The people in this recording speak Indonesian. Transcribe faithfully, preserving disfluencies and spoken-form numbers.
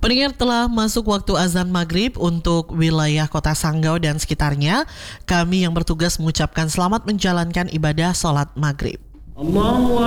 Pendengar, telah masuk waktu azan maghrib untuk wilayah kota Sanggau dan sekitarnya. Kami yang bertugas mengucapkan selamat menjalankan ibadah sholat maghrib.